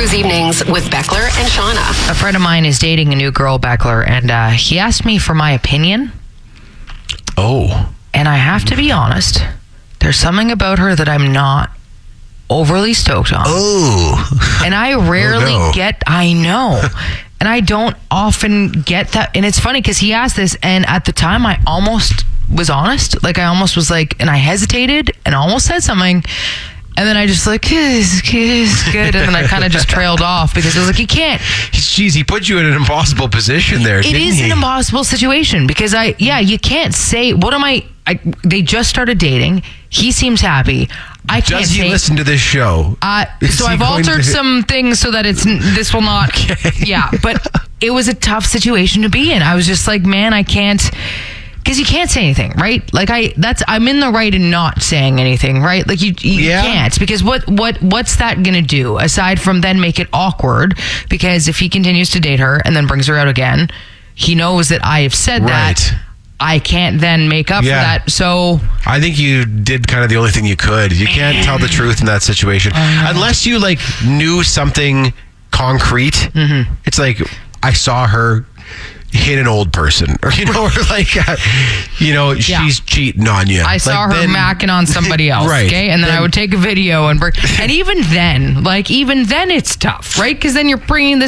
Weekdays evenings with Beckler and Shauna. A friend of mine is dating a new girl, Beckler, and he asked me for my opinion. Oh. And I have to be honest, there's something about her that I'm not overly stoked on. Oh. And I rarely I know. And I don't often get that. And it's funny because he asked this, and at the time I almost was honest. Like I almost was like, and I hesitated and almost said something. And then I just like, kiss, good. And then I kind of just trailed off because it was like, you can't. Jeez, he put you in an impossible position there, didn't he? It is an impossible situation because you can't say, they just started dating. He seems happy. I can't Does he say, listen to this show? So I've altered some things so that this will not. Okay. Yeah, but it was a tough situation to be in. I was just like, man, I can't. Because you can't say anything, right? Like I'm in the right in not saying anything, right? Like you can't, because what's that gonna do aside from then make it awkward? Because if he continues to date her and then brings her out again, he knows that I have said that. I can't then make up for that. So I think you did kind of the only thing you could. You can't tell the truth in that situation unless you like knew something concrete. Mm-hmm. It's like I saw her hit an old person, or she's cheating on you. I saw her macking on somebody else, right? Okay, and then I would take a video and even then it's tough, right? Because then you're bringing this